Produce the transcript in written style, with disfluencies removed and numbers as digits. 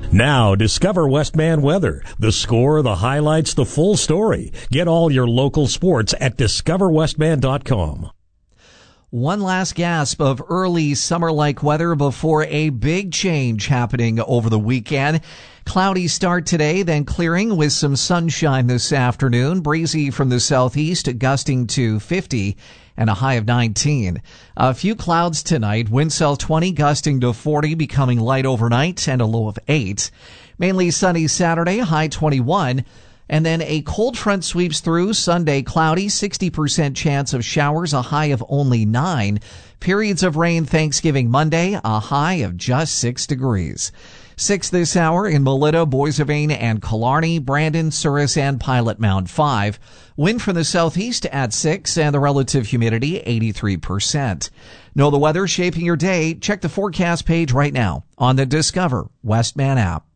Now, discover Westman Weather. The score, the highlights, the full story. Get all your local sports at discoverwestman.com. One last gasp of early summer-like weather before a big change happening over the weekend. Cloudy start today, then clearing with some sunshine this afternoon. Breezy from the southeast, gusting to 50 and a high of 19. A few clouds tonight. Wind south 20, gusting to 40, becoming light overnight, and a low of 8. Mainly sunny Saturday, high 21. And then a cold front sweeps through. Sunday, cloudy, 60% chance of showers, a high of only 9. Periods of rain Thanksgiving Monday, a high of just 6 degrees. 6 this hour in Melita, Boissevain, and Killarney, Brandon, Souris, and Pilot Mound 5. Wind from the southeast at 6, and the relative humidity 83%. Know the weather shaping your day? Check the forecast page right now on the Discover Westman app.